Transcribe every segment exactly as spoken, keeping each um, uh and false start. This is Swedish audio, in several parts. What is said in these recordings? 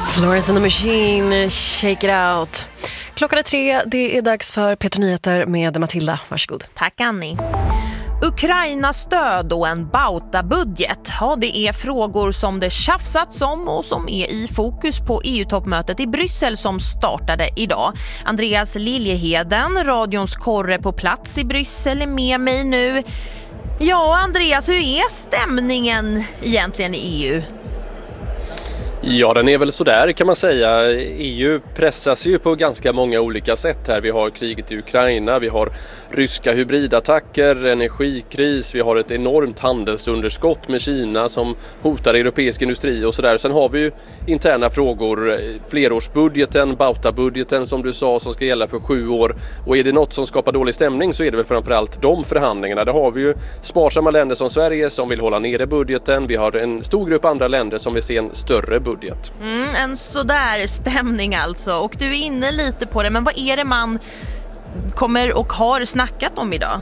Florence and the Machine, Shake It Out. Klockan är tre, det är dags för Peter Nyheter med Matilda. Varsågod. Tack Annie. Ukraina-stöd och en Bauta-budget. Ja, det är frågor som det tjafsats om och som är i fokus på E U-toppmötet i Bryssel som startade idag. Andreas Liljeheden, radions korre på plats i Bryssel, är med mig nu. Ja, Andreas, hur är stämningen egentligen i E U? Ja, den är väl sådär kan man säga. E U pressas ju på ganska många olika sätt här. Vi har kriget i Ukraina, vi har ryska hybridattacker, energikris, vi har ett enormt handelsunderskott med Kina som hotar europeisk industri och sådär. Sen har vi ju interna frågor, flerårsbudgeten, Bauta-budgeten som du sa som ska gälla för sju år. Och är det något som skapar dålig stämning så är det väl framförallt de förhandlingarna. Där har vi ju sparsamma länder som Sverige som vill hålla nere budgeten. Vi har en stor grupp andra länder som vill se en större budget. Budget. Mm, en sådär stämning alltså. Och du är inne lite på det, men vad är det man kommer och har snackat om idag?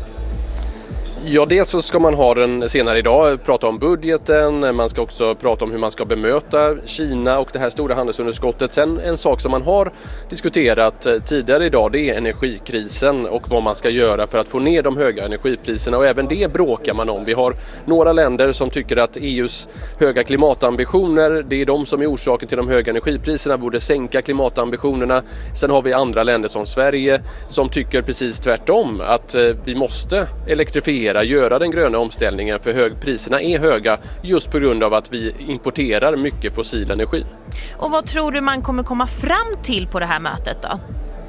Ja, dels så ska man ha den senare idag, prata om budgeten, man ska också prata om hur man ska bemöta Kina och det här stora handelsunderskottet. Sen en sak som man har diskuterat tidigare idag, det är energikrisen och vad man ska göra för att få ner de höga energipriserna, och även det bråkar man om. Vi har några länder som tycker att E U:s höga klimatambitioner, det är de som är orsaken till de höga energipriserna, borde sänka klimatambitionerna. Sen har vi andra länder som Sverige som tycker precis tvärtom, att vi måste elektrifiera, göra den gröna omställningen, för hög, priserna är höga just på grund av att vi importerar mycket fossil energi. Och vad tror du man kommer komma fram till på det här mötet då?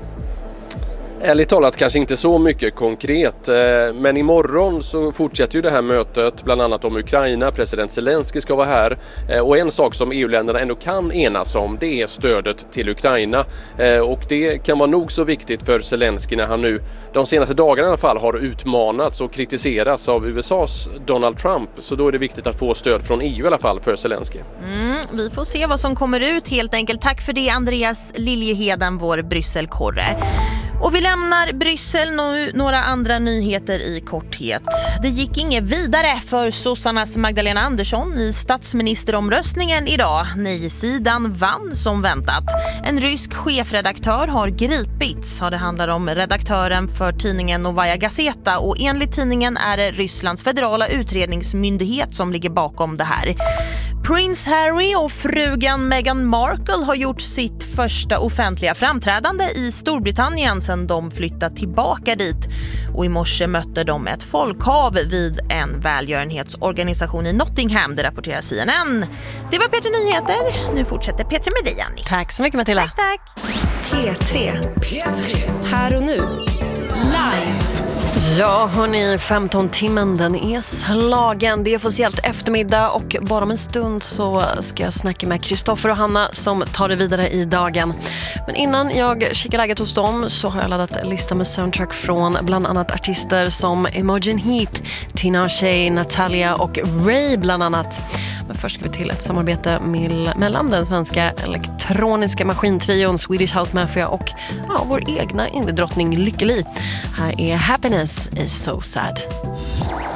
Ärligt talat kanske inte så mycket konkret, men imorgon så fortsätter ju det här mötet bland annat om Ukraina. President Zelensky ska vara här, och en sak som E U-länderna ändå kan enas om, det är stödet till Ukraina, och det kan vara nog så viktigt för Zelensky när han nu de senaste dagarna i alla fall har utmanats och kritiserats av U S A:s Donald Trump, så då är det viktigt att få stöd från E U i alla fall för Zelensky. Mm, vi får se vad som kommer ut helt enkelt. Tack för det Andreas Liljeheden, vår Brysselkorre. Och vi lämnar Bryssel, nu några andra nyheter i korthet. Det gick inget vidare för sossarnas Magdalena Andersson i statsministeromröstningen idag. Nej-sidan vann som väntat. En rysk chefredaktör har gripits. Det handlar om redaktören för tidningen Novaya Gazeta, och enligt tidningen är det Rysslands federala utredningsmyndighet som ligger bakom det här. Prince Harry och frugan Meghan Markle har gjort sitt första offentliga framträdande i Storbritannien sedan de flyttat tillbaka dit. Och i morse mötte de ett folkhav vid en välgörenhetsorganisation i Nottingham, det rapporterar C N N. Det var Peter Nyheter. Nu fortsätter Peter med dig, Annie. Tack så mycket, Matilda. Tack, tack. P tre. P tre. Här och nu. Live. Ja, hörni, femton-timmen den är slagen. Det är officiellt eftermiddag och bara om en stund så ska jag snacka med Kristoffer och Hanna som tar det vidare i dagen. Men innan jag kikar läget hos dem så har jag laddat en lista med soundtrack från bland annat artister som Imogen Heap, Tinashe, Natalia och Ray bland annat. Men först ska vi till ett samarbete mellan den svenska elektroniska maskintrion Swedish House Mafia och ja, vår egna indie-drottning Lykke Li. Här är Happiness is so sad.